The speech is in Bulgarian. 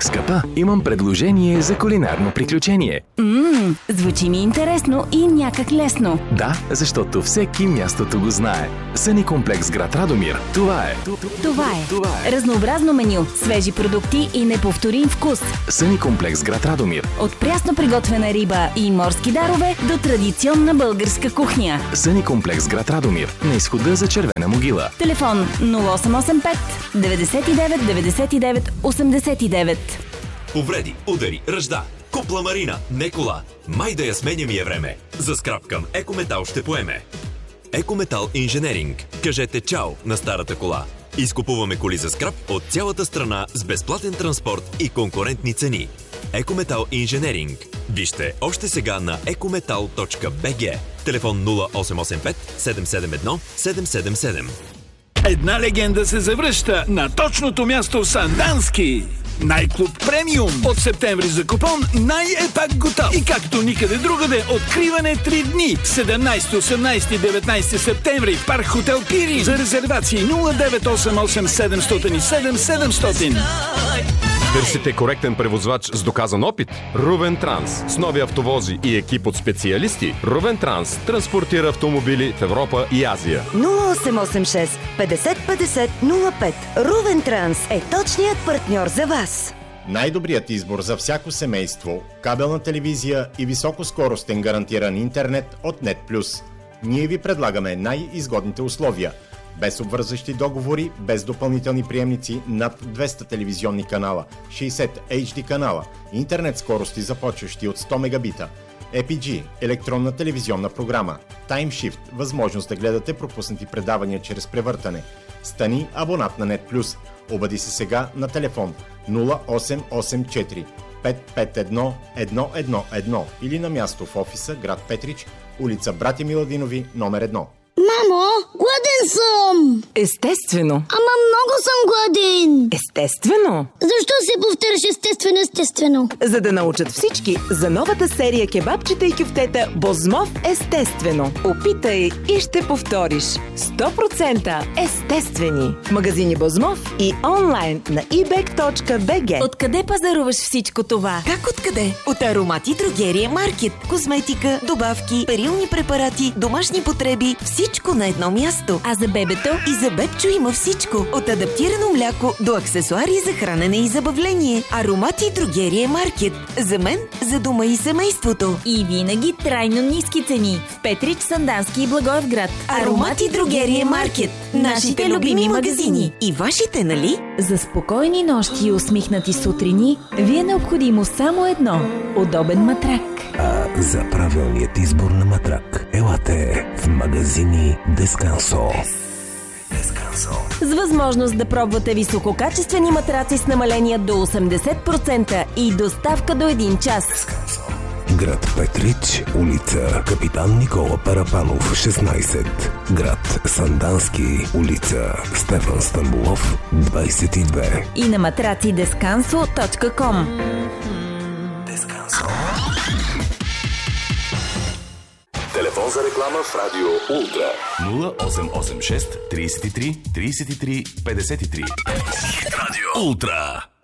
Скъпа, имам предложение за кулинарно приключение. Звучи ми интересно и някак лесно. Да, защото всеки мястото го знае. Съни комплекс град Радомир. Това е. Разнообразно меню, свежи продукти и неповторим вкус. Съни комплекс град Радомир. От прясно приготвена риба и морски дарове до традиционна българска кухня. Съни комплекс град Радомир. На изхода за Червена могила. Телефон 0885 99 99 89. Повреди, удари, ръжда. Купла Марина, не кола. Май да я сменя ми е време. За скрап към Екометал ще поеме. Екометал Инженеринг. Кажете чао на старата кола. Изкупуваме коли за скрап от цялата страна с безплатен транспорт и конкурентни цени. Екометал Инженеринг. Вижте още сега на ecometal.bg. Телефон 0885 771 777. Една легенда се завръща на точното място в Сандански. Най-клуб премиум. От септември за купон най-е пак готов. И както никъде другаде, откриване 3 дни. 17, 18 и 19 септември в парк Хотел Пирин. За резервации 0988 707 700. Търсите коректен превозвач с доказан опит? Рувен Транс. С нови автовози и екип от специалисти, Рувен Транс транспортира автомобили в Европа и Азия. 0886 50 50 05. Рувен Транс е точният партньор за вас. Най-добрият избор за всяко семейство, кабелна телевизия и високоскоростен гарантиран интернет от NetPlus. Ние ви предлагаме най-изгодните условия. Без обвързващи договори, без допълнителни приемници, над 200 телевизионни канала, 60 HD канала, интернет скорости започващи от 100 мегабита, EPG, електронна телевизионна програма, TimeShift, възможност да гледате пропуснати предавания чрез превъртане. Стани абонат на NetPlus. Обади се сега на телефон 0884 551 111 или на място в офиса град Петрич, улица Братя Миладинови, номер 1. Мамо, гладен съм! Естествено. Ама много съм гладен! Естествено. Защо се повтаряш естествено? За да научат всички за новата серия кебабчета и кюфтета Бозмов естествено. Опитай и ще повториш. 100% естествени. В магазини Бозмов и онлайн на ebag.bg. Откъде пазаруваш всичко това? Как откъде? От Аромати Дрогерия Маркет. Козметика, добавки, перилни препарати, домашни потреби, всичко на едно място. А за бебето? И за бебчо има всичко. От адаптирано мляко до аксесуари за хранене и забавление. Аромати Дрогерия Маркет. За мен, за дома и семейството. И винаги трайно ниски цени. В Петрич, Сандански и Благоевград. Аромати Дрогерия Маркет. Нашите любими магазини. И вашите, нали? За спокойни нощи и усмихнати сутрини ви е необходимо само едно – удобен матрак. А за правилният избор на матрак елате в магазини Дескансо. С възможност да пробвате висококачествени матраци с намаления до 80% и доставка до 1 час. Град Петрич, улица Капитан Никола Парапанов, 16. Град Сандански, улица Стефан Стамбулов, 22. И на matracidescanso.com. Дескансо. Телефон за реклама в Радио Ултра. 0886 33 33 53. Радио Ултра.